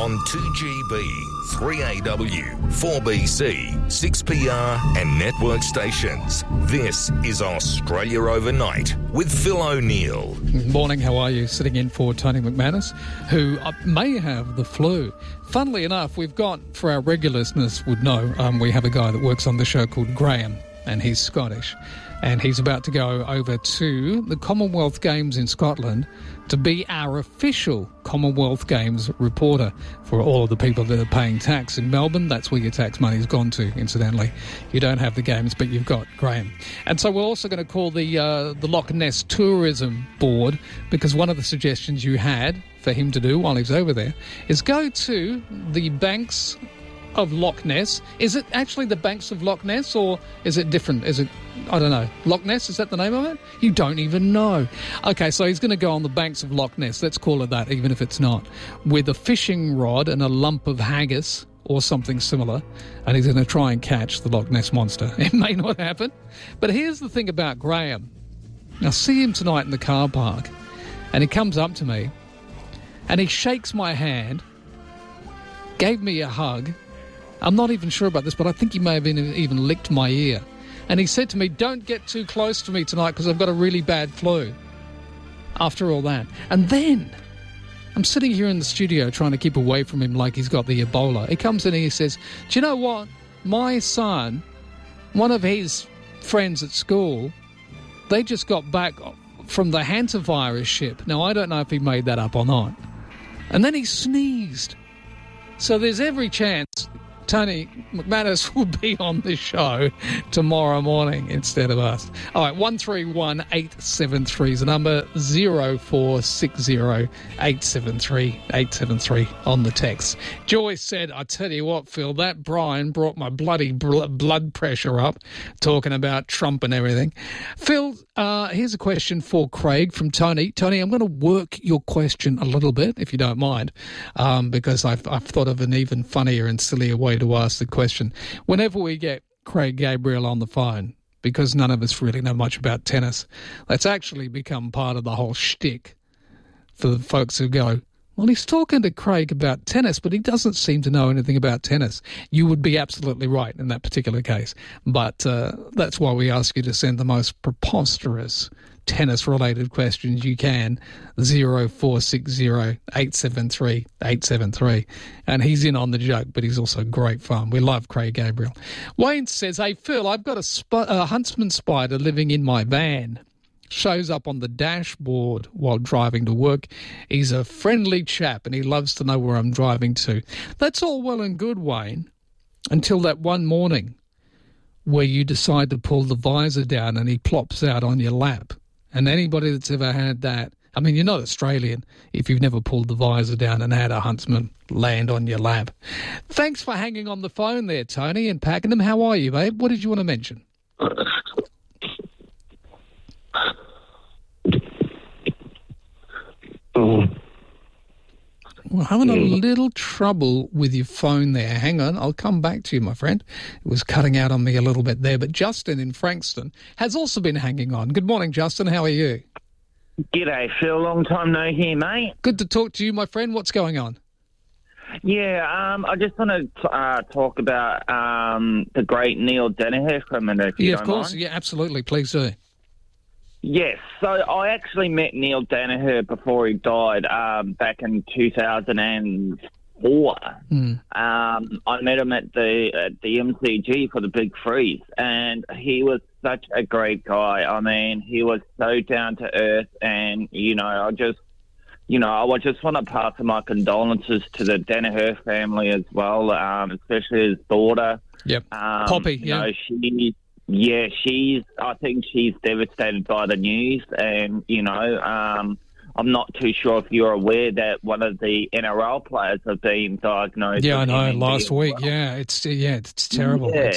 on 2GB, 3AW, 4BC, 6PR and network stations. This is Australia Overnight with Phil O'Neill. Morning, how are you? Sitting in for Tony McManus, who may have the flu. Funnily enough, we've got, for our regular listeners would know, we have a guy that works on the show called Graham, and he's Scottish. And he's about to go over to the Commonwealth Games in Scotland to be our official Commonwealth Games reporter for all of the people that are paying tax in Melbourne. That's where your tax money's gone to, incidentally. You don't have the games, but you've got Graham. And so we're also going to call the Loch Ness Tourism Board, because one of the suggestions you had for him to do while he's over there is go to the banks of Loch Ness. Is it actually the banks of Loch Ness, or is it different? Is it, I don't know, Loch Ness, is that the name of it? You don't even know. Okay, so he's going to go on the banks of Loch Ness, let's call it that, even if it's not, with a fishing rod and a lump of haggis or something similar, and he's going to try and catch the Loch Ness Monster. It may not happen, but here's the thing about Graham. I see him tonight in the car park, and he comes up to me, and he shakes my hand, gave me a hug. I'm not even sure about this, but I think he may have even licked my ear. And he said to me, don't get too close to me tonight because I've got a really bad flu. After all that. And then I'm sitting here in the studio trying to keep away from him like he's got the Ebola. He comes in and he says, do you know what? My son, one of his friends at school, they just got back from the hantavirus ship. Now, I don't know if he made that up or not. And then he sneezed. So there's every chance Tony McManus will be on the show tomorrow morning instead of us. All right, 131873 is the number, 0460 873 873 on the text. Joy said, I tell you what, Phil, that Brian brought my bloody blood pressure up, talking about Trump and everything. Phil, here's a question for Craig from Tony. Tony, I'm going to work your question a little bit, if you don't mind, because I've thought of an even funnier and sillier way to ask the question. Whenever we get Craig Gabriel on the phone, because none of us really know much about tennis, that's actually become part of the whole shtick for the folks who go, well, he's talking to Craig about tennis, but he doesn't seem to know anything about tennis. You would be absolutely right in that particular case. But that's why we ask you to send the most preposterous tennis-related questions you can, 0460 873 873. And he's in on the joke, but he's also great fun. We love Craig Gabriel. Wayne says, hey, Phil, I've got a huntsman spider living in my van. Shows up on the dashboard while driving to work. He's a friendly chap and he loves to know where I'm driving to. That's all well and good, Wayne, until that one morning where you decide to pull the visor down and he plops out on your lap. And anybody that's ever had that, I mean, you're not Australian if you've never pulled the visor down and had a huntsman land on your lap. Thanks for hanging on the phone there, Tony, and Pakenham. How are you, babe? What did you want to mention? We're having a little trouble with your phone there. Hang on, I'll come back to you, my friend. It was cutting out on me a little bit there. But Justin in Frankston has also been hanging on. Good morning, Justin. How are you? G'day, Phil. Long time no hear, mate. Good to talk to you, my friend. What's going on? Yeah, I just want to talk about the great Neil Daniher for a minute, if you don't of course. mind. Yeah, absolutely. Please do. Yes, so I actually met Neil Daniher before he died back in 2004. I met him at the MCG for the Big Freeze, and he was such a great guy. I mean, he was so down to earth, and I just want to pass on my condolences to the Daniher family as well, especially his daughter. Yep, Poppy. I think she's devastated by the news, and I'm not too sure if you're aware that one of the NRL players have been diagnosed. Yeah, I know. Last week, it's terrible. Yeah.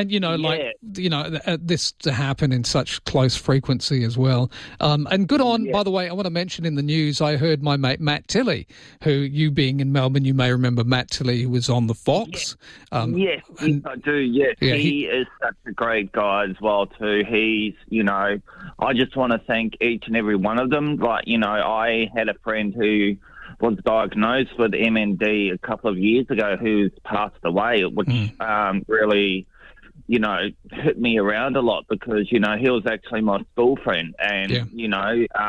This to happen in such close frequency as well. And good on. By the way, I want to mention in the news, I heard my mate Matt Tilley, who, you being in Melbourne, you may remember Matt Tilley, who was on the Fox. Yes, I do. Yes, he is such a great guy as well too. He's, I just want to thank each and every one of them. Like, I had a friend who was diagnosed with MND a couple of years ago, who's passed away, which really, you know, hit me around a lot because, you know, he was actually my school friend. And, you know,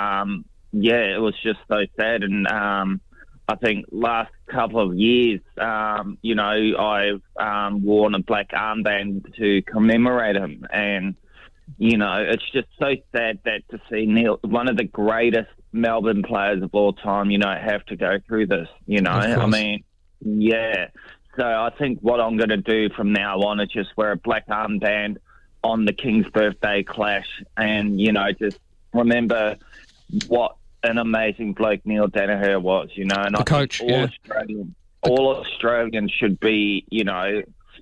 it was just so sad. And I think last couple of years, you know, I've worn a black armband to commemorate him. And, you know, it's just so sad that to see Neil, one of the greatest Melbourne players of all time, you know, have to go through this, you know. I mean, So I think what I'm going to do from now on is just wear a black armband on the King's Birthday Clash and, you know, just remember what an amazing bloke Neil Danaher was, you know. And the coach, all Australians should be, you know,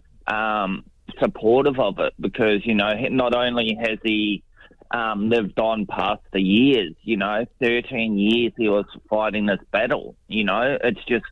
supportive of it because, you know, not only has he lived on past the years, you know, 13 years he was fighting this battle, you know. It's just,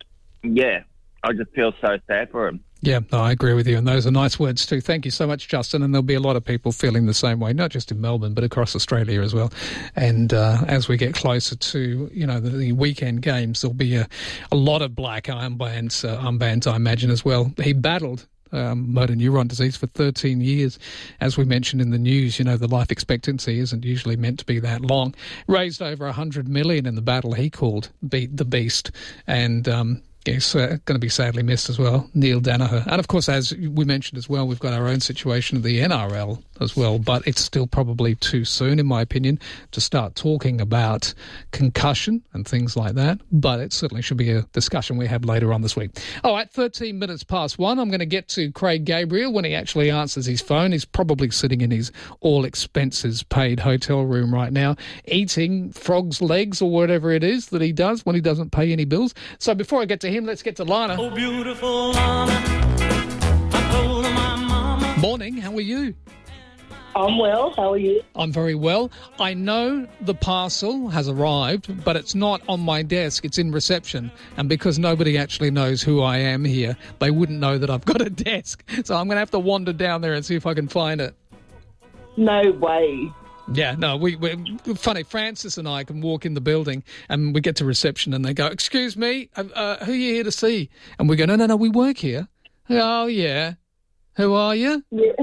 I just feel so sad for him. Yeah, no, I agree with you, and those are nice words too. Thank you so much, Justin, and there'll be a lot of people feeling the same way, not just in Melbourne, but across Australia as well. And as we get closer to, you know, the weekend games, there'll be a lot of black armbands, I imagine, as well. He battled motor neuron disease for 13 years. As we mentioned in the news, you know, the life expectancy isn't usually meant to be that long. Raised over $100 million in the battle he called Beat the Beast, and he's going to be sadly missed as well, Neil Danaher. And, of course, as we mentioned as well, we've got our own situation of the NRL as well, but it's still probably too soon, in my opinion, to start talking about concussion and things like that. But it certainly should be a discussion we have later on this week. All right, 13 minutes past 1. I'm going to get to Craig Gabriel when he actually answers his phone. He's probably sitting in his all-expenses-paid hotel room right now, eating frog's legs or whatever it is that he does when he doesn't pay any bills. So before I get to him, let's get to Lana. Oh, beautiful Lana, I told my mama. Morning, how are you? I'm well, how are you? I'm very well. I know the parcel has arrived, but it's not on my desk, it's in reception. And because nobody actually knows who I am here, they wouldn't know that I've got a desk. So I'm going to have to wander down there and see if I can find it. No way. Yeah, no, we're funny. Francis and I can walk in the building and we get to reception and they go, "Excuse me, who are you here to see?" And we go, no, we work here. "Oh, yeah. Who are you?" Yeah.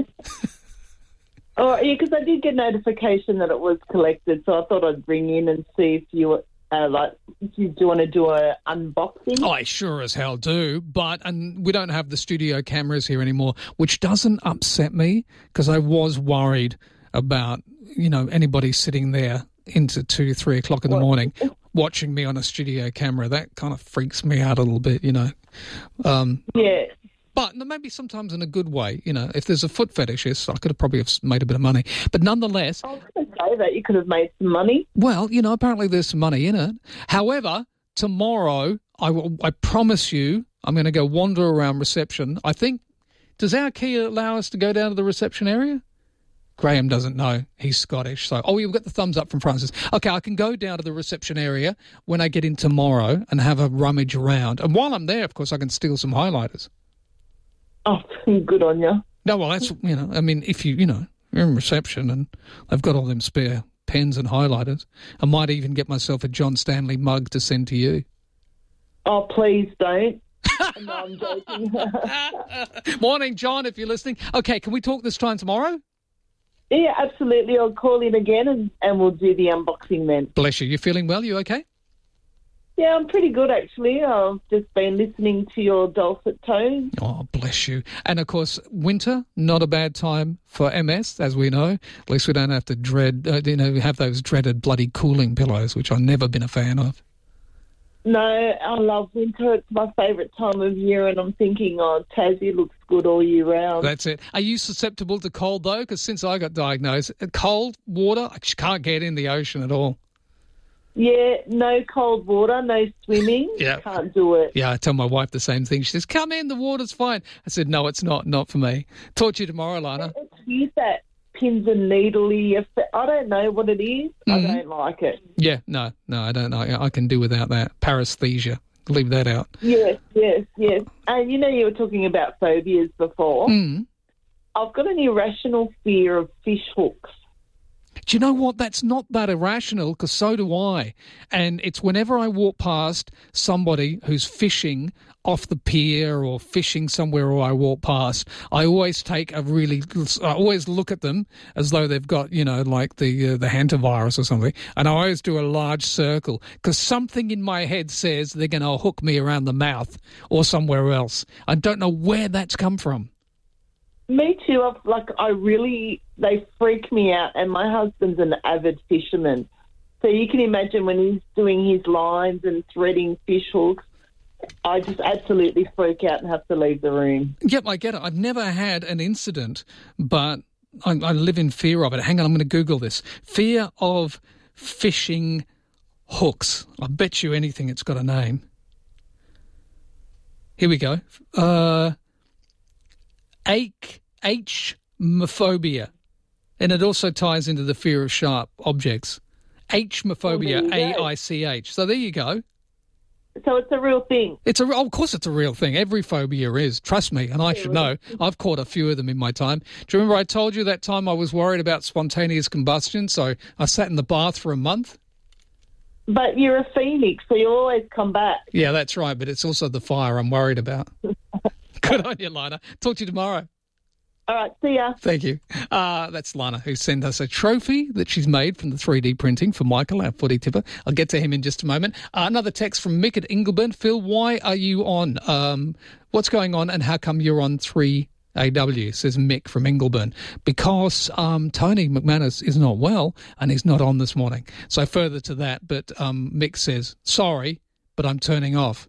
Because I did get notification that it was collected, so I thought I'd ring in and see if you do you want to do an unboxing? I sure as hell do, and we don't have the studio cameras here anymore, which doesn't upset me because I was worried about, you know, anybody sitting there into 2, 3 o'clock in the morning watching me on a studio camera. That kind of freaks me out a little bit, you know. Yeah. But maybe sometimes in a good way, you know. If there's a foot fetishist, I could have probably made a bit of money. But nonetheless... I was going to say that. You could have made some money. Well, you know, apparently there's some money in it. However, tomorrow, I promise you, I'm going to go wander around reception. I think, does our key allow us to go down to the reception area? Graham doesn't know. He's Scottish. So, you've got the thumbs up from Francis. Okay, I can go down to the reception area when I get in tomorrow and have a rummage around. And while I'm there, of course, I can steal some highlighters. Oh, good on you. No, well, that's, you know, I mean, if you're in reception and they've got all them spare pens and highlighters, I might even get myself a John Stanley mug to send to you. Oh, please don't. No, I'm joking. Morning, John, if you're listening. Okay, can we talk this time tomorrow? Yeah, absolutely. I'll call in again and we'll do the unboxing then. Bless you. You feeling well? You okay? Yeah, I'm pretty good, actually. I've just been listening to your dulcet tones. Oh, bless you. And, of course, winter, not a bad time for MS, as we know. At least we don't have to have those dreaded bloody cooling pillows, which I've never been a fan of. No, I love winter. It's my favourite time of year, and I'm thinking, Tassie looks good all year round. That's it. Are you susceptible to cold, though? Because since I got diagnosed, cold water, I just can't get in the ocean at all. Yeah, no cold water, no swimming. Yeah. Can't do it. Yeah, I tell my wife the same thing. She says, "Come in, the water's fine." I said, "No, it's not for me." Talk to you tomorrow, Lana. It's weird, that pins and needly effect. I don't know what it is. Mm-hmm. I don't like it. Yeah, no, I don't know. I can do without that. Paresthesia. Leave that out. Yes. And you were talking about phobias before. Mm. I've got an irrational fear of fish hooks. Do you know what? That's not that irrational, because so do I. And it's whenever I walk past somebody who's fishing off the pier or fishing somewhere, or I walk past, I always I always look at them as though they've got, like the hantavirus or something, and I always do a large circle, because something in my head says they're going to hook me around the mouth or somewhere else. I don't know where that's come from. Me too. They freak me out, and my husband's an avid fisherman. So you can imagine when he's doing his lines and threading fish hooks, I just absolutely freak out and have to leave the room. Yep, I get it. I've never had an incident, but I live in fear of it. Hang on, I'm going to Google this. Fear of fishing hooks. I bet you anything it's got a name. Here we go. H-mophobia. And it also ties into the fear of sharp objects. H-mophobia, A-I-C-H. So there you go. So it's a real thing. Of course it's a real thing. Every phobia is. Trust me, and I should know. I've caught a few of them in my time. Do you remember I told you that time I was worried about spontaneous combustion, so I sat in the bath for a month? But you're a phoenix, so you always come back. Yeah, that's right, but it's also the fire I'm worried about. Good on you, Lana. Talk to you tomorrow. All right, see ya. Thank you. That's Lana, who sent us a trophy that she's made from the 3D printing for Michael, our footy tipper. I'll get to him in just a moment. Another text from Mick at Ingleburn. Phil, why are you on? What's going on, and how come you're on 3AW, says Mick from Ingleburn. Because Tony McManus is not well, and he's not on this morning. So further to that, but Mick says, sorry, but I'm turning off.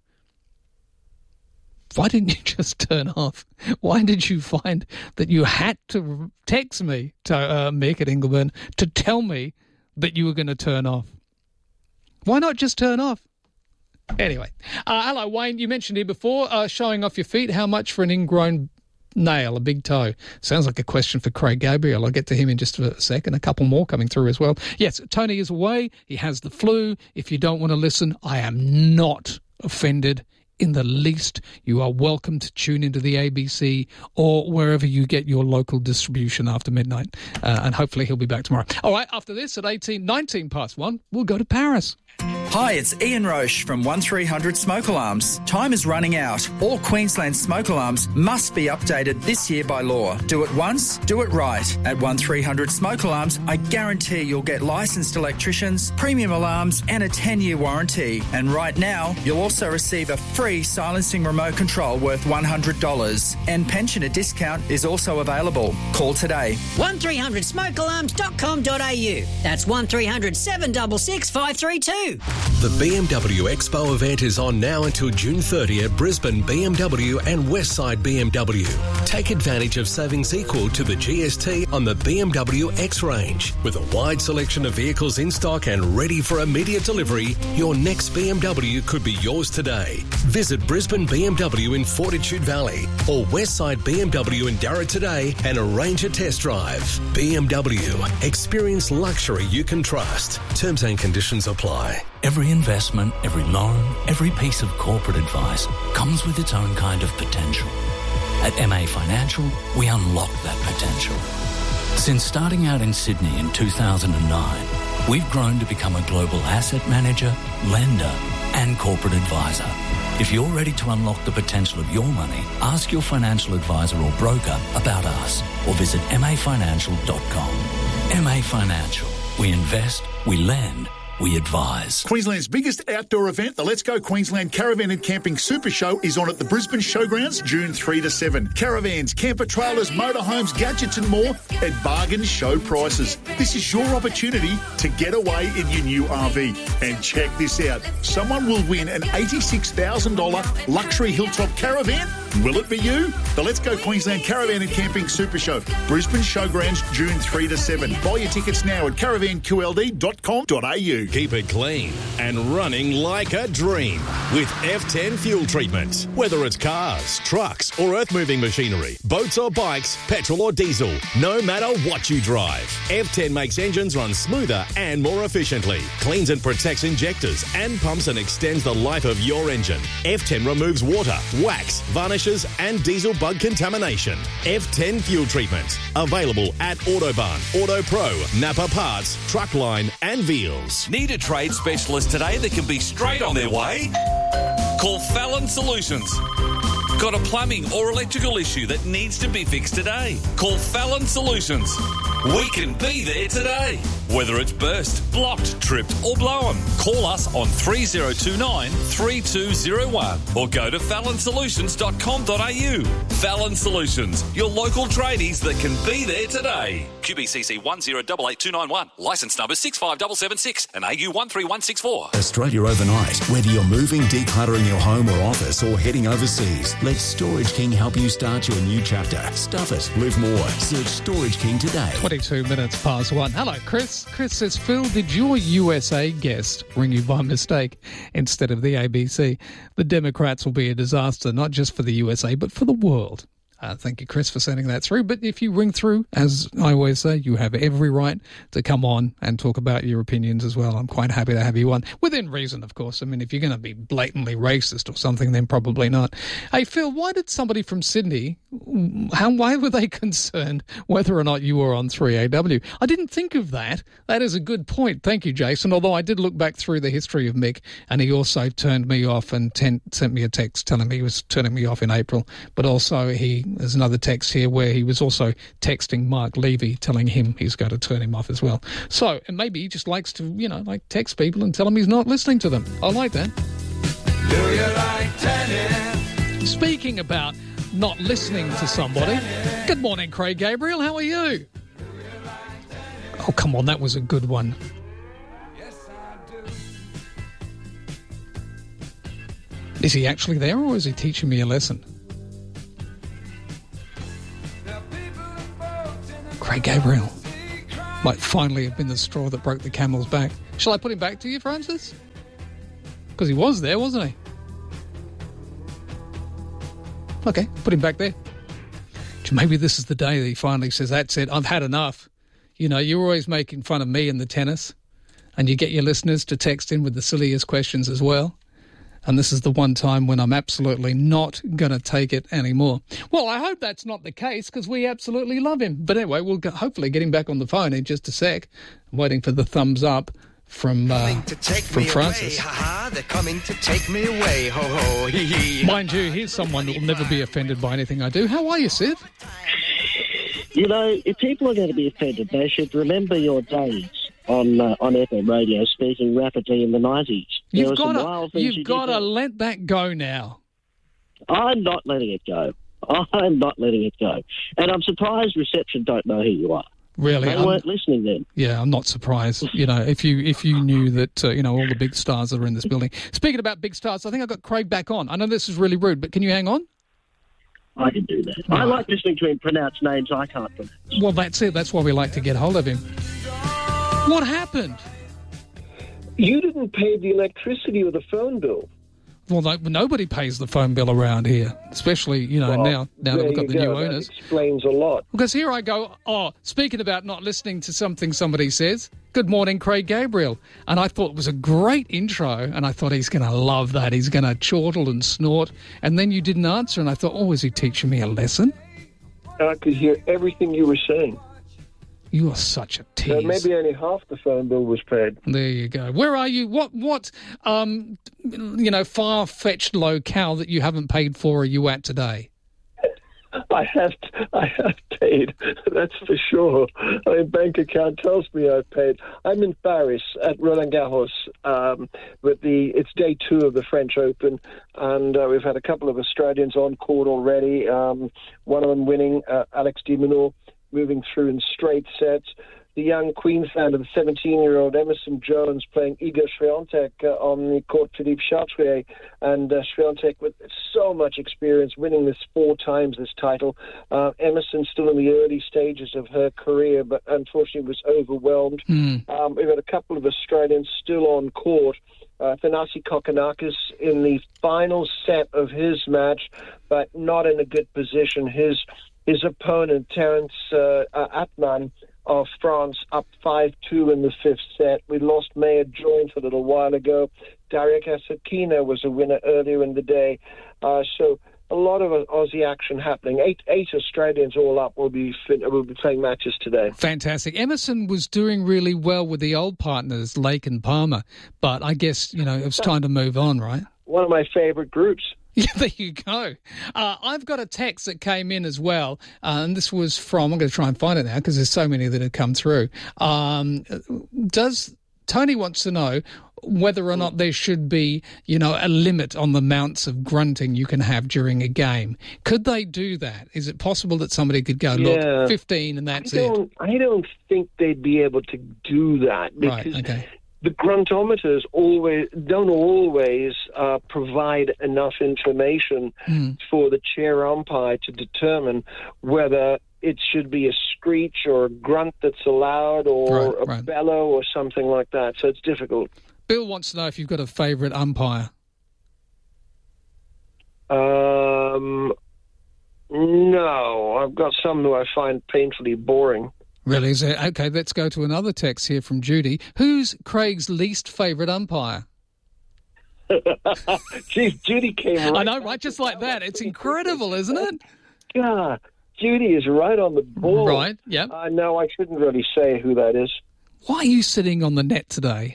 Why didn't you just turn off? Why did you find that you had to text me, to Mick at Ingleburn, to tell me that you were going to turn off? Why not just turn off? Anyway, hello, Wayne. You mentioned here before, showing off your feet. How much for an ingrown nail, a big toe? Sounds like a question for Craig Gabriel. I'll get to him in just a second. A couple more coming through as well. Yes, Tony is away. He has the flu. If you don't want to listen, I am not offended in the least. You are welcome to tune into the ABC or wherever you get your local distribution after midnight. And hopefully he'll be back tomorrow. All right, after this, at 19 past 1, we'll go to Paris. Hi, it's Ian Roche from 1300 Smoke Alarms. Time is running out. All Queensland smoke alarms must be updated this year by law. Do it once, do it right. At 1300 Smoke Alarms, I guarantee you'll get licensed electricians, premium alarms and a 10-year warranty. And right now, you'll also receive a free silencing remote control worth $100. And pensioner discount is also available. Call today. 1300smokealarms.com.au. That's 1300 766 532. The BMW Expo event is on now until June 30 at Brisbane BMW and Westside BMW. Take advantage of savings equal to the GST on the BMW X range. With a wide selection of vehicles in stock and ready for immediate delivery, your next BMW could be yours today. Visit Brisbane BMW in Fortitude Valley or Westside BMW in Darra today and arrange a test drive. BMW. Experience luxury you can trust. Terms and conditions apply. Every investment, every loan, every piece of corporate advice comes with its own kind of potential. At MA Financial, we unlock that potential. Since starting out in Sydney in 2009, we've grown to become a global asset manager, lender, and corporate advisor. If you're ready to unlock the potential of your money, ask your financial advisor or broker about us or visit mafinancial.com. MA Financial. We invest, we lend, we advise. Queensland's biggest outdoor event, the Let's Go Queensland Caravan and Camping Super Show, is on at the Brisbane Showgrounds June 3 to 7. Caravans, camper trailers, motorhomes, gadgets and more at bargain show prices. This is your opportunity to get away in your new RV. And check this out. Someone will win an $86,000 luxury hilltop caravan. Will it be you? The Let's Go Queensland Caravan and Camping Super Show, Brisbane Showgrounds June 3 to 7. Buy your tickets now at caravanqld.com.au. Keep it clean and running like a dream with F10 fuel treatment. Whether it's cars, trucks or earth-moving machinery, boats or bikes, petrol or diesel, no matter what you drive, F10 makes engines run smoother and more efficiently, cleans and protects injectors and pumps and extends the life of your engine. F10 removes water, wax, varnish meshes and diesel bug contamination. F10 Fuel Treatment. Available at Autobarn, Auto Pro, Napa Parts, Truckline and Veals. Need a trade specialist today that can be straight on their way? Call Fallon Solutions. Got a plumbing or electrical issue that needs to be fixed today? Call Fallon Solutions. We can be there today. Whether it's burst, blocked, tripped or blown, call us on 3029 3201 or go to fallonsolutions.com.au. Fallon Solutions, your local tradies that can be there today. QBCC 1088291, licence number 65776 and AU 13164. Australia overnight. Whether you're moving, decluttering your home or office or heading overseas, let Storage King help you start your new chapter. Stuff it, live more. Search Storage King today. 22 minutes past 1. Hello, Chris. Chris says, Phil, did your USA guest ring you by mistake instead of the ABC? The Democrats will be a disaster, not just for the USA, but for the world. Thank you, Chris, for sending that through. But if you ring through, as I always say, you have every right to come on and talk about your opinions as well. I'm quite happy to have you on. Within reason, of course. I mean, if you're going to be blatantly racist or something, then probably not. Hey, Phil, why did somebody from Sydney, why were they concerned whether or not you were on 3AW? I didn't think of that. That is a good point. Thank you, Jason. Although I did look back through the history of Mick, and he also turned me off and sent me a text telling me he was turning me off in April. But also there's another text here where he was also texting Mark Levy, telling him he's going to turn him off as well. So, and maybe he just likes to, text people and tell them he's not listening to them. I like that. Do you like tennis? Speaking about not listening to somebody, good morning, Craig Gabriel. How are you? Oh, come on, that was a good one. Is he actually there, or is he teaching me a lesson? Craig Gabriel might finally have been the straw that broke the camel's back. Shall I put him back to you, Francis? Because he was there, wasn't he? Okay, put him back there. Maybe this is the day that he finally says, that's it, I've had enough. You're always making fun of me in the tennis, and you get your listeners to text in with the silliest questions as well. And this is the one time when I'm absolutely not going to take it anymore. Well, I hope that's not the case, because we absolutely love him. But anyway, we'll hopefully get him back on the phone in just a sec. I'm waiting for the thumbs up from Francis. They're coming to take me away. Ho, ho, hee, hee. Mind you, here's someone that will never be offended by anything I do. How are you, Sid? If people are going to be offended, they should remember your days on FM radio speaking rapidly in the 90s. You've got to let that go now. I'm not letting it go. I'm not letting it go. And I'm surprised Reception don't know who you are. Really? They weren't listening then. Yeah, I'm not surprised. If you knew that, all the big stars that are in this building. Speaking about big stars, I think I got Craig back on. I know this is really rude, but can you hang on? I can do that. I like listening to him pronounce names I can't pronounce. Well, that's it. That's why we like to get hold of him. What happened? You didn't pay the electricity or the phone bill. Well, nobody pays the phone bill around here, especially, now that we've got the new owners. That explains a lot. Because here I go, speaking about not listening to something somebody says, good morning, Craig Gabriel. And I thought it was a great intro, and I thought he's going to love that. He's going to chortle and snort. And then you didn't answer, and I thought, is he teaching me a lesson? I could hear everything you were saying. You are such a tease. Maybe only half the phone bill was paid. There you go. Where are you? What far-fetched locale that you haven't paid for are you at today? I have paid, that's for sure. My bank account tells me I've paid. I'm in Paris at Roland Garros. It's day 2 of the French Open, and we've had a couple of Australians on court already. One of them winning, Alex de Minaur, moving through in straight sets. The young Queenslander, the 17-year-old Emerson Jones, playing Igor Swiatek on the court, Philippe Chartrier. And Swiatek, with so much experience, winning this 4 times, this title. Emerson still in the early stages of her career, but unfortunately was overwhelmed. We've got a couple of Australians still on court. Thanasi Kokkinakis in the final set of his match, but not in a good position. His opponent, Terence Atman of France, up 5-2 in the 5th set. We lost Maya Joint a little while ago. Daria Kasatkina was a winner earlier in the day. So a lot of Aussie action happening. Eight Australians all up will be playing matches today. Fantastic. Emerson was doing really well with the old partners, Lake and Palmer, but I guess, it's time to move on, right? One of my favourite groups. Yeah, there you go. I've got a text that came in as well, and this was from, I'm going to try and find it now because there's so many that have come through. Tony wants to know whether or not there should be, a limit on the amounts of grunting you can have during a game. Could they do that? Is it possible that somebody could go, look, 15 and that's it? I don't think they'd be able to do that because the gruntometers don't always provide enough information for the chair umpire to determine whether it should be a screech or a grunt that's allowed or a bellow or something like that. So it's difficult. Bill wants to know if you've got a favourite umpire. No, I've got some who I find painfully boring. Really? Is it? Okay, let's go to another text here from Judy. Who's Craig's least favourite umpire? Geez, Judy came right. I know, right? Just like that. It's incredible, isn't it? Yeah, Judy is right on the ball. Right, yeah. No, I shouldn't really say who that is. Why are you sitting on the net today?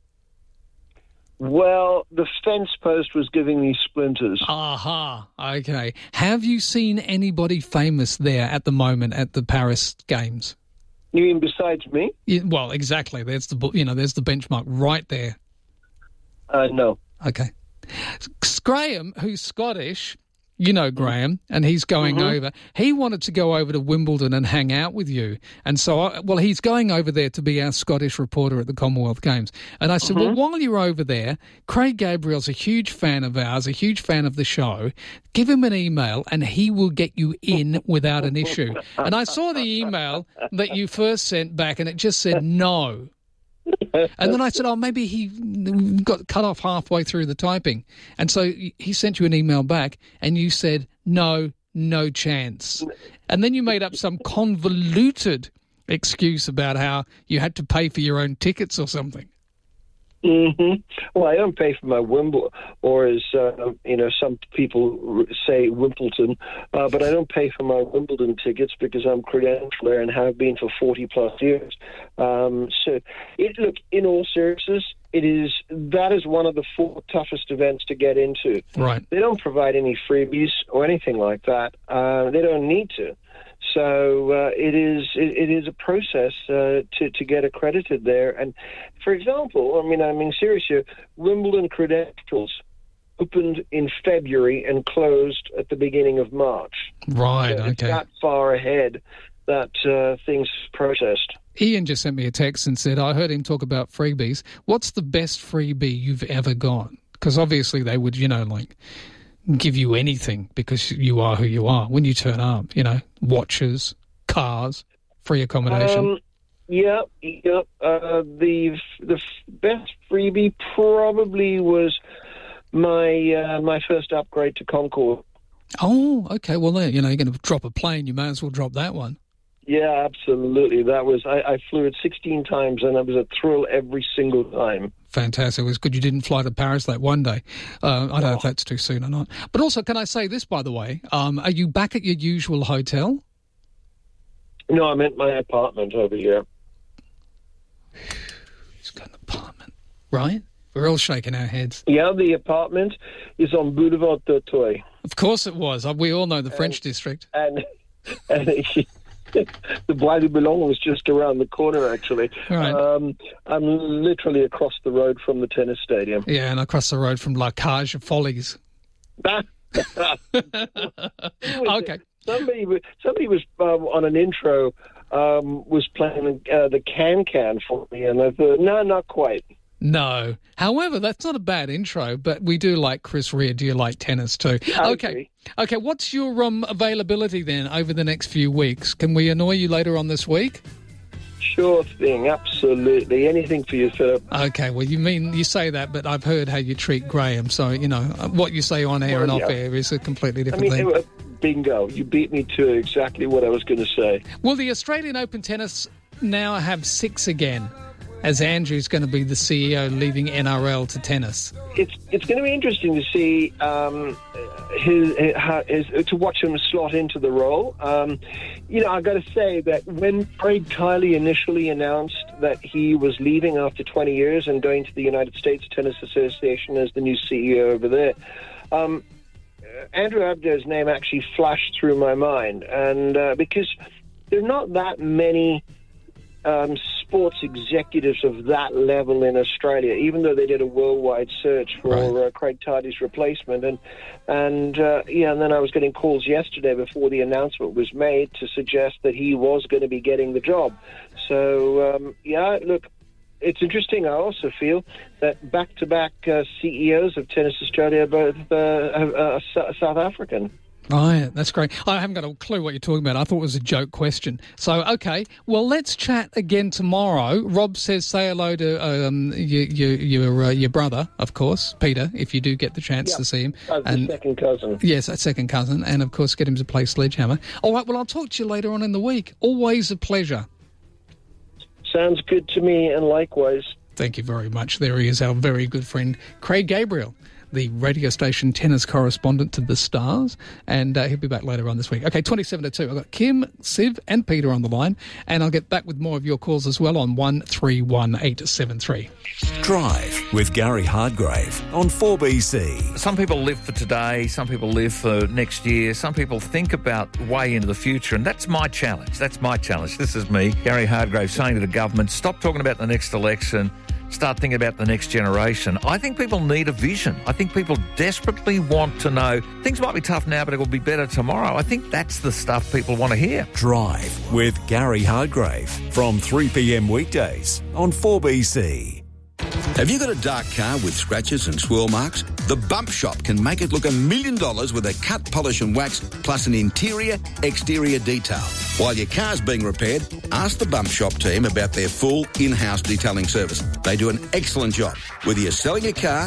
Well, the fence post was giving me splinters. Aha, okay. Have you seen anybody famous there at the moment at the Paris Games? You mean besides me? Yeah, well, exactly. There's the benchmark right there. No. Okay. Graham, who's Scottish, Graham, and he's going over. He wanted to go over to Wimbledon and hang out with you. And so, he's going over there to be our Scottish reporter at the Commonwealth Games. And I said, well, while you're over there, Craig Gabriel's a huge fan of ours, a huge fan of the show. Give him an email and he will get you in without an issue. And I saw the email that you first sent back and it just said no. And then I said, maybe he got cut off halfway through the typing. And so he sent you an email back and you said, no chance. And then you made up some convoluted excuse about how you had to pay for your own tickets or something. Well, I don't pay for my Wimbledon, or as some people say, Wimbledon, but I don't pay for my Wimbledon tickets because I'm credentialed there and have been for 40 plus years. Look, in all seriousness, that is one of the 4 toughest events to get into. Right. They don't provide any freebies or anything like that. They don't need to. So it is a process to get accredited there. And for example, I'm serious here. Wimbledon credentials opened in February and closed at the beginning of March. Right. So okay. It's that far ahead that things processed. Ian just sent me a text and said, I heard him talk about freebies. What's the best freebie you've ever got? Because obviously they would, give you anything because you are who you are when you turn up, watches, cars, free accommodation. The best freebie probably was my first upgrade to Concorde. Oh, okay. Well, there, you're going to drop a plane, you may as well drop that one. Yeah, absolutely. That was I flew it 16 times, and it was a thrill every single time. Fantastic. It was good you didn't fly to Paris that one day. I don't know if that's too soon or not. But also, can I say this, by the way? Are you back at your usual hotel? No, I'm at my apartment over here. He's got an apartment. Right? We're all shaking our heads. Yeah, the apartment is on Boulevard d'Auteuil. Of course it was. We all know the French district. And the Bois de Boulogne was just around the corner, actually. Right. I'm literally across the road from the tennis stadium. Yeah, and across the road from La Cage Follies. Okay. Somebody was on an intro, was playing the Can for me, and I thought, no, not quite. No. However, that's not a bad intro, but we do like Chris Rea. Do you like tennis too? Okay. Okay, what's your availability then over the next few weeks? Can we annoy you later on this week? Sure thing, absolutely. Anything for you, Philip. Okay, well, you say that, but I've heard how you treat Graham, so, what you say on air and off air is a completely different thing. Bingo. You beat me to exactly what I was going to say. Will the Australian Open tennis now have 6 again? as Andrew's going to be the CEO leaving NRL to tennis? It's going to be interesting to see to watch him slot into the role. I've got to say that when Craig Tiley initially announced that he was leaving after 20 years and going to the United States Tennis Association as the new CEO over there, Andrew Abdo's name actually flashed through my mind, and because there are not that many sports executives of that level in Australia, even though they did a worldwide search for Craig Tiley's replacement. And then I was getting calls yesterday before the announcement was made to suggest that he was going to be getting the job. So, look, it's interesting. I also feel that back-to-back CEOs of Tennis Australia both are South African. Oh, yeah, that's great. I haven't got a clue what you're talking about. I thought it was a joke question. So, okay, well, let's chat again tomorrow. Rob says say hello to your brother, of course, Peter, if you do get the chance to see him. And second cousin. Yes, a second cousin. And, of course, get him to play Sledgehammer. All right, well, I'll talk to you later on in the week. Always a pleasure. Sounds good to me, and likewise. Thank you very much. There he is, our very good friend, Craig Gabriel, the radio station tennis correspondent to The Stars, and he'll be back later on this week. Okay, 27 to 2. I've got Kim, Siv and Peter on the line, and I'll get back with more of your calls as well on 131873. Drive with Gary Hardgrave on 4BC. Some people live for today, some people live for next year, some people think about way into the future, and that's my challenge. This is me, Gary Hardgrave, saying to the government, stop talking about the next election, start thinking about the next generation. I think people need a vision. I think people desperately want to know things might be tough now, but it will be better tomorrow. I think that's the stuff people want to hear. Drive with Gary Hardgrave from 3 p.m. weekdays on 4BC. Have you got a dark car with scratches and swirl marks? The Bump Shop can make it look $1 million with a cut, polish and wax, plus an interior, exterior detail. While your car's being repaired, ask the Bump Shop team about their full in-house detailing service. They do an excellent job. Whether you're selling a car,